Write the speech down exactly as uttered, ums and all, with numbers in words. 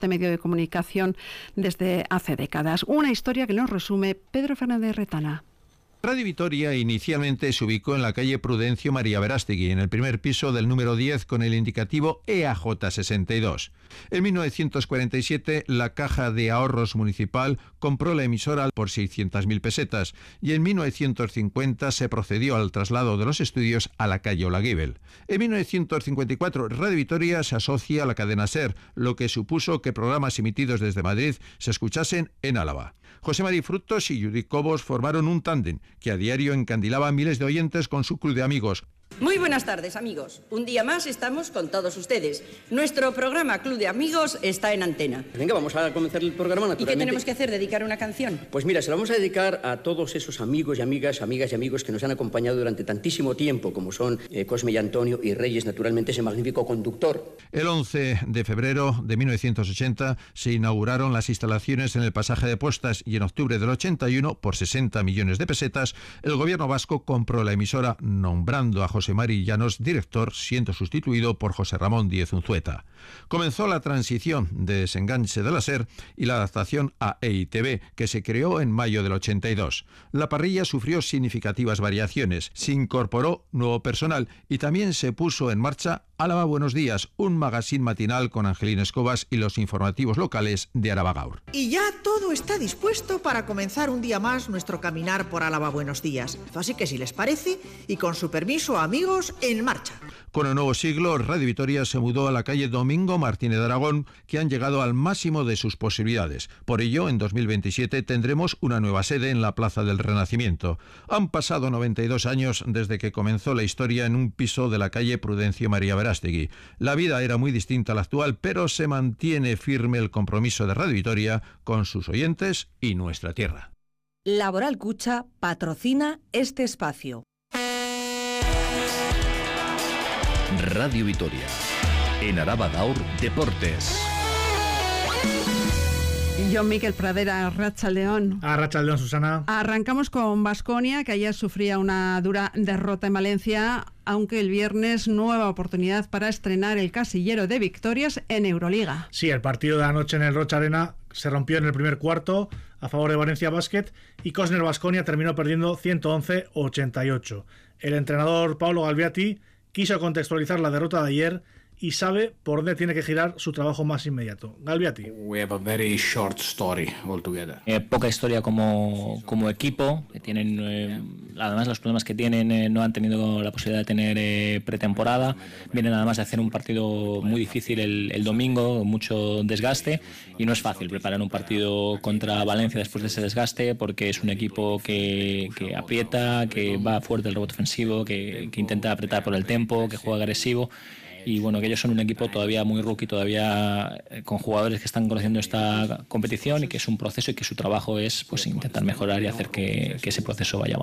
medio de comunicación desde hace décadas. Una historia que nos resume Pedro Fernández Retana. Radio Vitoria inicialmente se ubicó en la calle Prudencio María Verástegui, en el primer piso del número diez con el indicativo E A J sesenta y dos. En mil novecientos cuarenta y siete, la Caja de Ahorros Municipal compró la emisora por seiscientas mil pesetas y en mil novecientos cincuenta se procedió al traslado de los estudios a la calle Olaguibel. En mil novecientos cincuenta y cuatro, Radio Vitoria se asocia a la cadena SER, lo que supuso que programas emitidos desde Madrid se escuchasen en Álava. José Mari Frutos y Judith Cobos formaron un tándem que a diario encandilaba a miles de oyentes con su club de amigos. Muy buenas tardes, amigos. Un día más estamos con todos ustedes. Nuestro programa Club de Amigos está en antena. Venga, vamos a comenzar el programa, naturalmente. ¿Y qué tenemos que hacer? ¿Dedicar una canción? Pues mira, se la vamos a dedicar a todos esos amigos y amigas, amigas y amigos que nos han acompañado durante tantísimo tiempo, como son eh, Cosme y Antonio y Reyes, naturalmente, ese magnífico conductor. El once de febrero de mil novecientos ochenta se inauguraron las instalaciones en el pasaje de Postas y en octubre del ochenta y uno, por sesenta millones de pesetas, el gobierno vasco compró la emisora, nombrando a José Mari Llanos director, siendo sustituido por José Ramón Díez Unzueta. Comenzó la transición de desenganche de la SER y la adaptación a E I Te Be, que se creó en mayo del ochenta y dos. La parrilla sufrió significativas variaciones, se incorporó nuevo personal y también se puso en marcha Álava Buenos Días, un magazine matinal con Angelina Escobas y los informativos locales de Araba Gaur. Y ya todo está dispuesto para comenzar un día más nuestro caminar por Álava Buenos Días. Así que si les parece, y con su permiso, amigos, en marcha. Con el nuevo siglo, Radio Vitoria se mudó a la calle Domingo Martínez de Aragón, que han llegado al máximo de sus posibilidades. Por ello, en dos mil veintisiete tendremos una nueva sede en la Plaza del Renacimiento. Han pasado noventa y dos años desde que comenzó la historia en un piso de la calle Prudencio María Verástegui. La vida era muy distinta a la actual, pero se mantiene firme el compromiso de Radio Vitoria con sus oyentes y nuestra tierra. Laboral Cucha patrocina este espacio. Radio Vitoria. En Araba Gaur, Deportes. John Miquel Pradera, Arratsaldeon. Arratsaldeon, Susana. Arrancamos con Baskonia, que ayer sufría una dura derrota en Valencia, aunque el viernes nueva oportunidad para estrenar el casillero de victorias en Euroliga. Sí, el partido de anoche en el Rocha Arena se rompió en el primer cuarto a favor de Valencia Basket y Cosner Baskonia terminó perdiendo ciento once a ochenta y ocho. El entrenador Paolo Galbiati quiso contextualizar la derrota de ayer y sabe por dónde tiene que girar su trabajo más inmediato. Galbiati. We have a very short story altogether. Eh, poca historia como, como equipo. Que tienen, eh, además, los problemas que tienen, eh, no han tenido la posibilidad de tener eh, pretemporada. Vienen además de hacer un partido muy difícil el, el domingo, mucho desgaste, y no es fácil preparar un partido contra Valencia después de ese desgaste, porque es un equipo que, que aprieta, que va fuerte el rebote ofensivo, que, que intenta apretar por el tempo, que juega agresivo. Y bueno, que ellos son un equipo todavía muy rookie, todavía con jugadores que están conociendo esta competición, y que es un proceso y que su trabajo es pues intentar mejorar y hacer que, que ese proceso vaya avanzando.